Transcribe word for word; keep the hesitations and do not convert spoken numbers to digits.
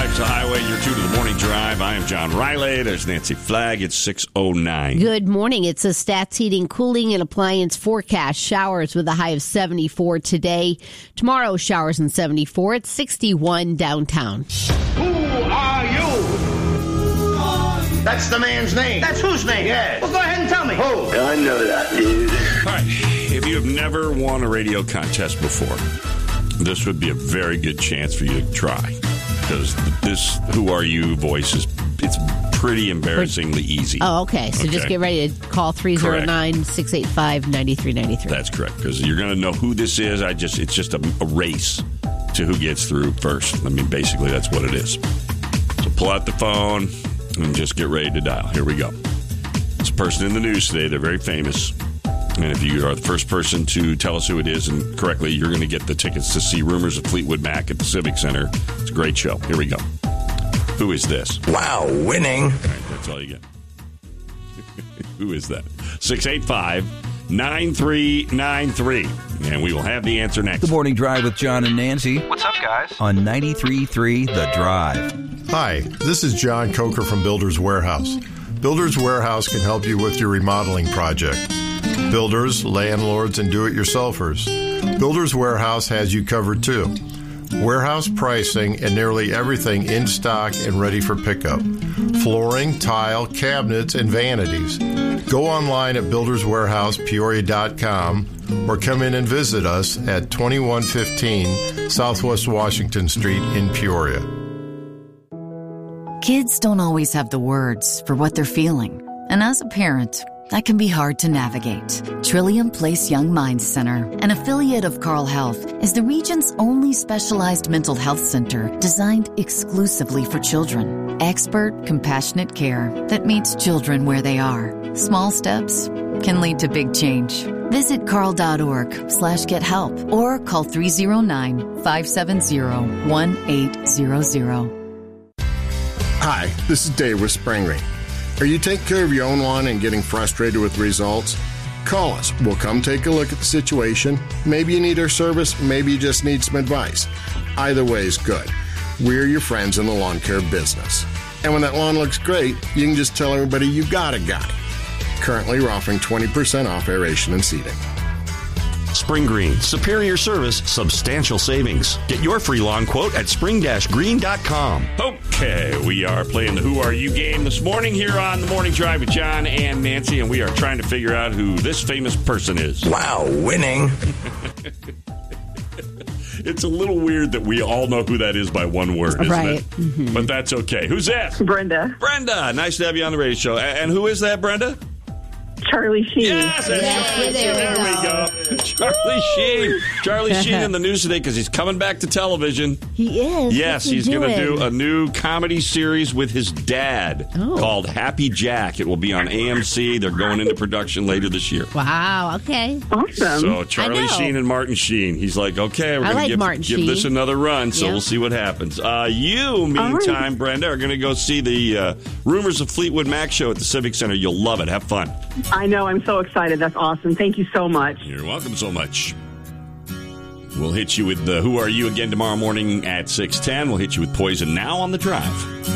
Life's a highway. You're tuned to the Morning Drive. I am John Riley. There's Nancy Flagg. It's six oh nine. Good morning. It's a Stats Heating, Cooling, and Appliance forecast. Showers with a high of seventy-four today. Tomorrow, showers and seventy-four. It's sixty-one downtown. Who are you? That's the man's name. That's whose name? Yeah. Well, go ahead and tell me. Who? I know that, dude. All right. If you have never won a radio contest before, this would be a very good chance for you to try. Because this Who Are You voice is it's pretty embarrassingly easy. Oh, okay. So okay. Just get ready to call three oh nine, six eight five, nine three nine three. That's correct. Because you're going to know who this is. I just It's just a, a race to who gets through first. I mean, basically, that's what it is. So pull out the phone and just get ready to dial. Here we go. It's a person in the news today. They're very famous. And if you are the first person to tell us who it is and correctly, you're going to get the tickets to see Rumors of Fleetwood Mac at the Civic Center. It's a great show. Here we go. Who is this? Wow, winning. All right, that's all you get. Who is that? six eight five, nine three nine three. And we will have the answer next. The Morning Drive with John and Nancy. What's up, guys? On ninety-three point three The Drive. Hi, this is John Coker from Builders Warehouse. Builders Warehouse can help you with your remodeling project. Builders, landlords, and do-it-yourselfers. Builders Warehouse has you covered too. Warehouse pricing and nearly everything in stock and ready for pickup. Flooring, tile, cabinets, and vanities. Go online at builders warehouse peoria dot com or come in and visit us at twenty-one fifteen Southwest Washington Street in Peoria. Kids don't always have the words for what they're feeling. And as a parent, that can be hard to navigate. Trillium Place Young Minds Center, an affiliate of Carle Health, is the region's only specialized mental health center designed exclusively for children. Expert, compassionate care that meets children where they are. Small steps can lead to big change. Visit carle.org slash get help or call three oh nine, five seven zero, one eight zero zero. Hi, this is Dave with Spring Green. Are you taking care of your own lawn and getting frustrated with results? Call us. We'll come take a look at the situation. Maybe you need our service. Maybe you just need some advice. Either way is good. We're your friends in the lawn care business. And when that lawn looks great, you can just tell everybody you got a guy. Currently, we're offering twenty percent off aeration and seeding. Spring Green. Superior service, substantial savings. Get your free lawn quote at spring green dot com. Okay, we are playing the Who Are You game this morning here on the Morning Drive with John and Nancy, and we are trying to figure out who this famous person is. Wow, winning. It's a little weird that we all know who that is by one word, isn't right. it? Mm-hmm. But that's okay. Who's that? Brenda. Brenda. Nice to have you on the radio show. And who is that, Brenda? Charlie Sheen. Yes, that's yes Charlie there, there we go. go. Charlie Sheen. Charlie Sheen in the news today because he's coming back to television. He is. Yes, he he's going to do a new comedy series with his dad oh. called Happy Jack. It will be on A M C. They're going into production later this year. Wow, okay. Awesome. So Charlie Sheen and Martin Sheen. He's like, okay, we're going like to give, give this another run, so yep. we'll see what happens. Uh, you, meantime, right. Brenda, are going to go see the uh, Rumors of Fleetwood Mac show at the Civic Center. You'll love it. Have fun. I know. I'm so excited. That's awesome. Thank you so much. You're welcome so much. We'll hit you with the Who Are You again tomorrow morning at six ten. We'll hit you with Poison now on the Drive.